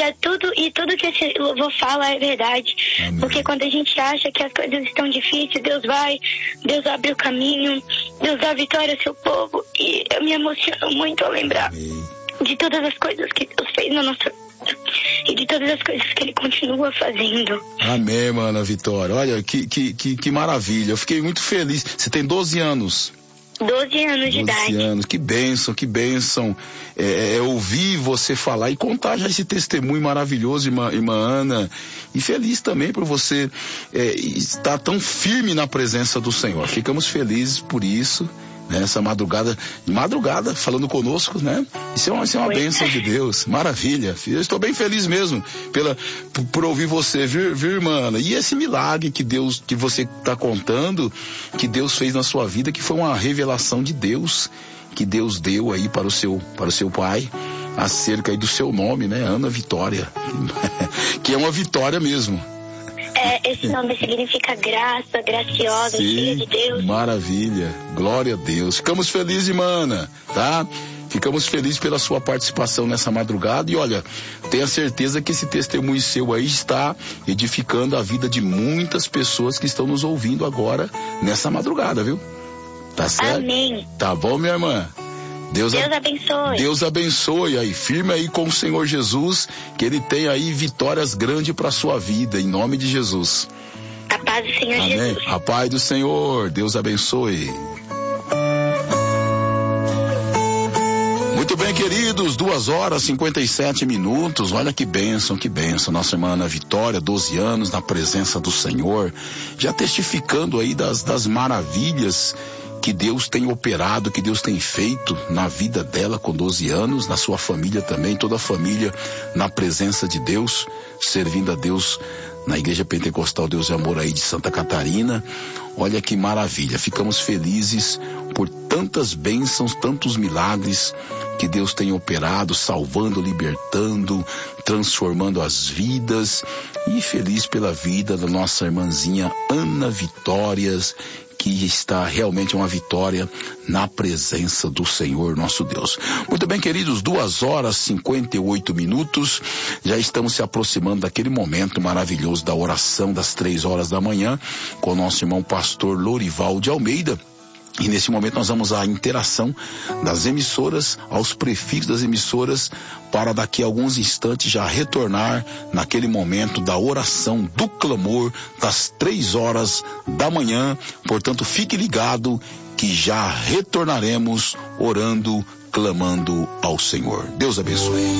tudo que esse louvor fala é verdade. Amém. Porque quando a gente acha que as coisas estão difíceis, Deus abre o caminho, Deus dá vitória ao seu povo. E eu me emociono muito ao lembrar Amém. de todas as coisas que Deus fez na nossa vida e de todas as coisas que Ele continua fazendo. Amém, mana Vitória. Olha, que maravilha. Eu fiquei muito feliz. Você tem 12 anos. 12 anos de 12 idade. anos, que bênção, que bênção. Ouvir você falar e contar já esse testemunho maravilhoso, irmã Ana. E feliz também por você estar tão firme na presença do Senhor. Ficamos felizes por isso. Nessa madrugada, falando conosco, né? Isso é uma bênção de Deus, maravilha. Eu estou bem feliz mesmo por ouvir você, viu, irmã Ana? E esse milagre que você está contando, que Deus fez na sua vida, que foi uma revelação de Deus, que Deus deu aí para o seu pai, acerca aí do seu nome, né? Ana Vitória, que é uma vitória mesmo. Esse nome significa graça, graciosa, filha de Deus. Maravilha, glória a Deus. Ficamos felizes, irmã Ana, tá? Ficamos felizes pela sua participação nessa madrugada e olha, tenha certeza que esse testemunho seu aí está edificando a vida de muitas pessoas que estão nos ouvindo agora nessa madrugada, viu? Tá certo? Amém. Tá bom, minha irmã? Deus abençoe. Deus abençoe aí, firme aí com o Senhor Jesus, que Ele tem aí vitórias grandes para a sua vida, em nome de Jesus. A paz do Senhor. Amém. Jesus. A paz do Senhor, Deus abençoe. Muito bem, queridos, 2h57. Olha que bênção, que bênção. Nossa irmã Ana Vitória, 12 anos, na presença do Senhor, já testificando aí das maravilhas que Deus tem operado, que Deus tem feito na vida dela com 12 anos, na sua família também, toda a família na presença de Deus, servindo a Deus na Igreja Pentecostal Deus e Amor aí de Santa Catarina. Olha que maravilha, ficamos felizes por tantas bênçãos, tantos milagres que Deus tem operado, salvando, libertando, transformando as vidas, e feliz pela vida da nossa irmãzinha Ana Vitórias, que está realmente uma vitória na presença do Senhor nosso Deus. Muito bem, queridos, 2h58, já estamos se aproximando daquele momento maravilhoso da oração das 3h da manhã, com o nosso irmão pastor Lorival de Almeida. E nesse momento nós vamos à interação das emissoras, aos prefixos das emissoras, para daqui a alguns instantes já retornar naquele momento da oração, do clamor, das 3h da manhã. Portanto, fique ligado que já retornaremos orando, clamando ao Senhor. Deus abençoe.